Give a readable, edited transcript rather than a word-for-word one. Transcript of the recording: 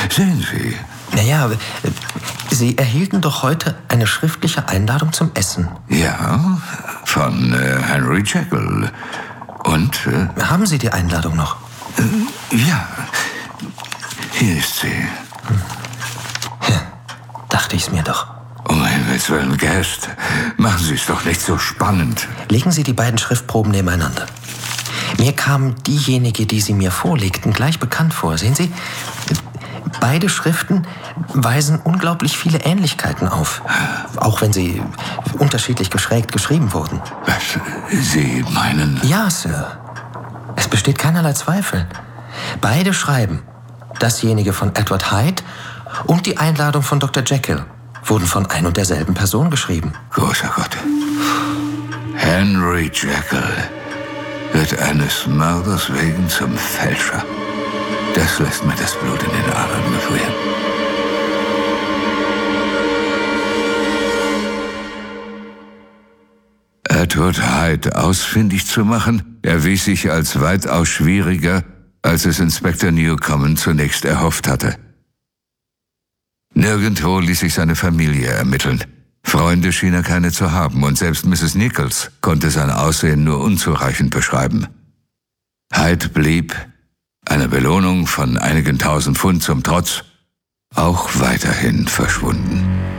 Sehen Sie. Naja, Sie erhielten doch heute eine schriftliche Einladung zum Essen. Ja, von Henry Jekyll. Und? Haben Sie die Einladung noch? Ja, hier ist sie. Ja, dachte ich's mir doch. Um Himmels Willen, Guest, machen Sie es doch nicht so spannend. Legen Sie die beiden Schriftproben nebeneinander. Mir kam diejenige, die Sie mir vorlegten, gleich bekannt vor. Sehen Sie, beide Schriften weisen unglaublich viele Ähnlichkeiten auf. Auch wenn sie unterschiedlich geschrägt geschrieben wurden. Was? Sie meinen? Ja, Sir. Es besteht keinerlei Zweifel. Beide schreiben. Dasjenige von Edward Hyde und die Einladung von Dr. Jekyll wurden von ein und derselben Person geschrieben. Großer Gott. Henry Jekyll wird eines Mörders wegen zum Fälscher. Das lässt mir das Blut in den Adern gefrieren. Edward Hyde ausfindig zu machen, erwies sich als weitaus schwieriger, als es Inspektor Newcomen zunächst erhofft hatte. Nirgendwo ließ sich seine Familie ermitteln. Freunde schien er keine zu haben und selbst Mrs. Nichols konnte sein Aussehen nur unzureichend beschreiben. Hyde blieb, einer Belohnung von einigen tausend Pfund zum Trotz, auch weiterhin verschwunden.